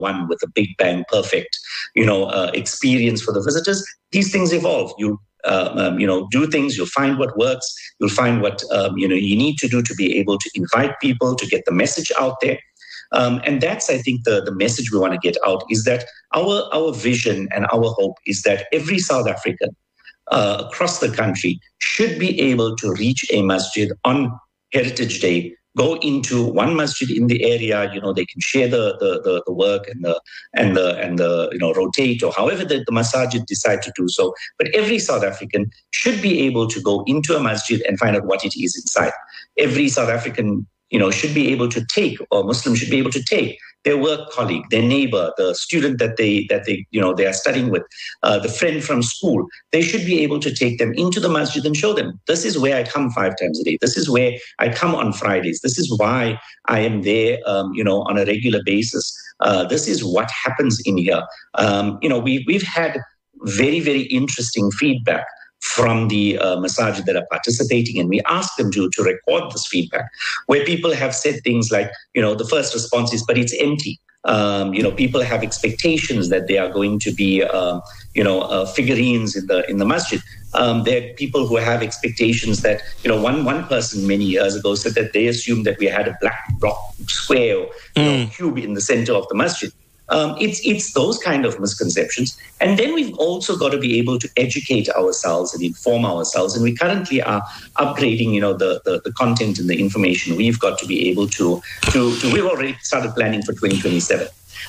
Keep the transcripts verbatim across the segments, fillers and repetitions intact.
one with a big bang, perfect, you know, uh, experience for the visitors. These things evolve. You, uh, um, you know, do things. You'll find what works. You'll find what um, you know you need to do to be able to invite people, to get the message out there. Um, and that's, I think, the, the message we want to get out is that our, our vision and our hope is that every South African uh, across the country should be able to reach a masjid on Heritage Day, go into one masjid in the area. You know, they can share the the, the, the work and the and the and the you know rotate or however the, the masajid decide to do so. But every South African should be able to go into a masjid and find out what it is inside. Every South African you know, should be able to take, or Muslims should be able to take their work colleague, their neighbor, the student that they, that they, you know, they are studying with, uh, the friend from school. They should be able to take them into the masjid and show them, this is where I come five times a day. This is where I come on Fridays. This is why I am there, um, you know, on a regular basis. Uh, this is what happens in here. Um, you know, we, we've had very, very interesting feedback from the uh, masajid that are participating, and we ask them to, to record this feedback, where people have said things like, you know, the first response is, but it's empty. Um, you know, people have expectations that they are going to be, uh, you know, uh, figurines in the in the masjid. Um, there are people who have expectations that, you know, one one person many years ago said that they assumed that we had a black rock square or you mm. know, cube in the center of the masjid. Um, it's it's those kind of misconceptions. And then we've also got to be able to educate ourselves and inform ourselves. And we currently are upgrading, you know, the, the, the content and the information. We've got to be able to, to, to we've already started planning for twenty twenty-seven.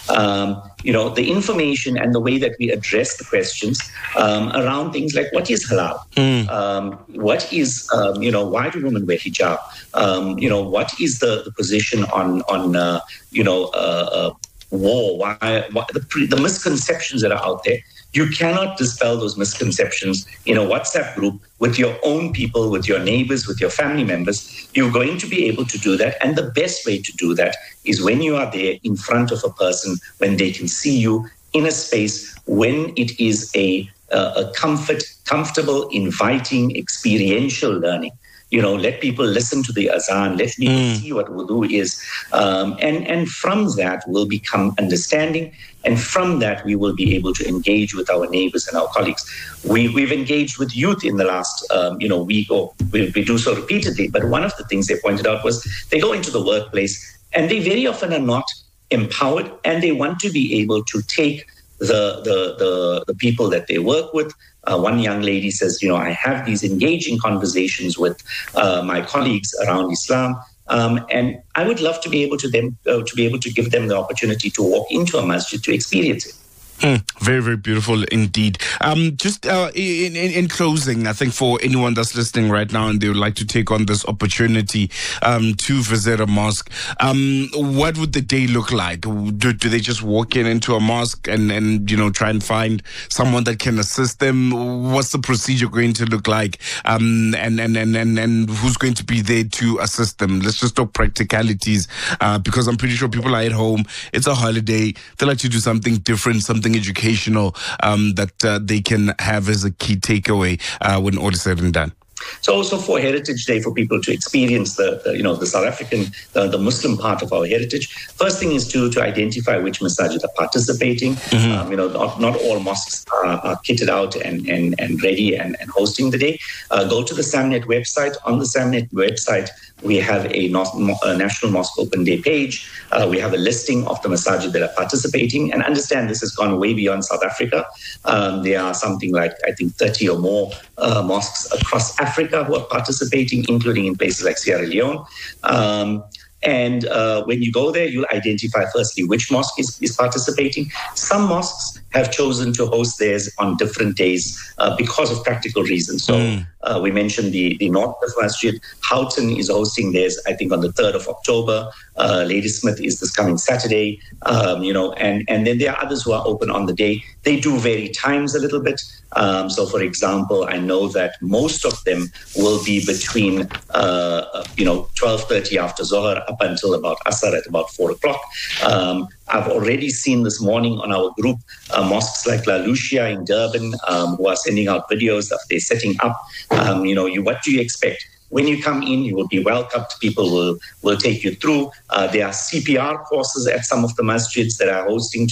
Um, you know, the information and the way that we address the questions um, around things like what is halal? Mm. Um, what is, um, you know, why do women wear hijab? Um, you know, what is the, the position on, on uh, you know, uh, uh, war, why, why the, the misconceptions that are out there. You cannot dispel those misconceptions in a WhatsApp group with your own people, with your neighbors, with your family members. You're going to be able to do that. And the best way to do that is when you are there in front of a person, when they can see you in a space, when it is a, uh, a comfort, comfortable, inviting, experiential learning. You know, let people listen to the azan, let people mm. see what wudu is. Um, and, and from that will become understanding. And from that, we will be able to engage with our neighbors and our colleagues. We, we've engaged with youth in the last, um, you know, week, or we, we do so repeatedly. But one of the things they pointed out was they go into the workplace and they very often are not empowered, and they want to be able to take the, the, the, the people that they work with. Uh, one young lady says, you know, I have these engaging conversations with uh, my colleagues around Islam, um, and I would love to be able to them uh, to be able to give them the opportunity to walk into a masjid to experience it. Mm, very, very beautiful indeed. Um, just uh, in, in, in closing, I think for anyone that's listening right now and they would like to take on this opportunity um, to visit a mosque, um, what would the day look like? Do, do they just walk in into a mosque and, and, you know, try and find someone that can assist them? What's the procedure going to look like? Um, and, and, and, and, and who's going to be there to assist them? Let's just talk practicalities uh, because I'm pretty sure people are at home. It's a holiday. They like to do something different, something educational um, that uh, they can have as a key takeaway uh, when all is said and done. So also for Heritage Day, for people to experience the, the you know, the South African, uh, the Muslim part of our heritage, first thing is to, to identify which masajid are participating. Mm-hmm. Um, you know, not, not all mosques are, are kitted out and, and, and ready and, and hosting the day. Uh, go to the SAMNet website. On the SAMNet website, we have a, no- a National Mosque Open Day page. Uh, we have a listing of the masajid that are participating. And understand this has gone way beyond South Africa. Um, there are something like, I think, thirty or more uh, mosques across Africa who are participating, including in places like Sierra Leone. Um, and uh, when you go there, you'll identify firstly which mosque is, is participating. Some mosques have chosen to host theirs on different days uh, because of practical reasons. So mm. uh, we mentioned the, the North Masjid. Houghton is hosting theirs, I think, on the third of October. Uh, Ladysmith is this coming Saturday, um, you know, and, and then there are others who are open on the day. They do vary times a little bit. Um, so, for example, I know that most of them will be between, uh, you know, twelve thirty after Zohar up until about Asr at about four o'clock. Um, I've already seen this morning on our group uh, mosques like La Lucia in Durban um, who are sending out videos of they're setting up. Um, you know, you what do you expect? When you come in, you will be welcomed. People will, will take you through. Uh, there are C P R courses at some of the masjids that are hosting